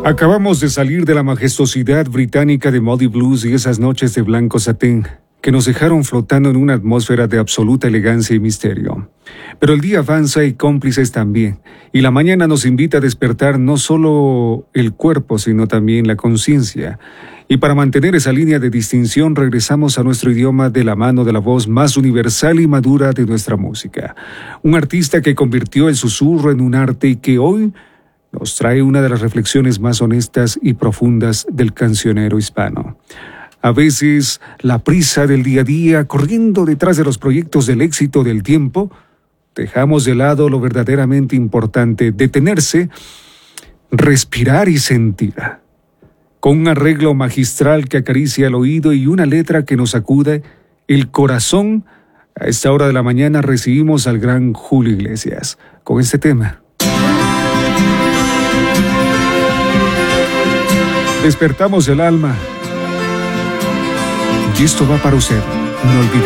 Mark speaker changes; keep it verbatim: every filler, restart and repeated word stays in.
Speaker 1: Acabamos de salir de la majestuosidad británica de Moody Blues y esas noches de blanco satén que nos dejaron flotando en una atmósfera de absoluta elegancia y misterio. Pero el día avanza y cómplices también, y la mañana nos invita a despertar no solo el cuerpo, sino también la conciencia. Y para mantener esa línea de distinción regresamos a nuestro idioma de la mano de la voz más universal y madura de nuestra música. Un artista que convirtió el susurro en un arte y que hoy nos trae una de las reflexiones más honestas y profundas del cancionero hispano. A veces, la prisa del día a día, corriendo detrás de los proyectos del éxito del tiempo, dejamos de lado lo verdaderamente importante: detenerse, respirar y sentir. Con un arreglo magistral que acaricia el oído y una letra que nos sacude el corazón, a esta hora de la mañana recibimos al gran Julio Iglesias con este tema. Despertamos el alma. Y esto va para usted. No olvide.